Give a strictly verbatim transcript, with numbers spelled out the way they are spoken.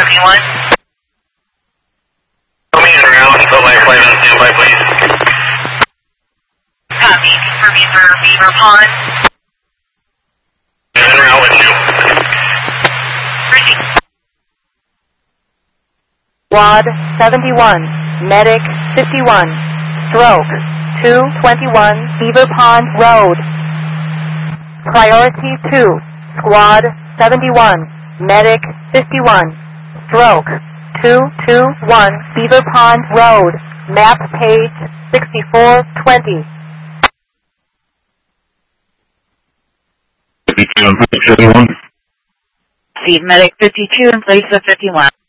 seventy-one. Tell me in route until my flight on standby, please. Copy. For Beaver, Beaver Pond. I'm in route with you. Bridging. Squad seventy-one, Medic fifty-one, Stroke two twenty-one, Beaver Pond Road. Priority two, Squad seventy-one, Medic fifty-one, Stroke two two one, Beaver Pond Road. Map page sixty-four twenty. fifty-two and fifty-one. See Medic fifty-two in place of fifty-one.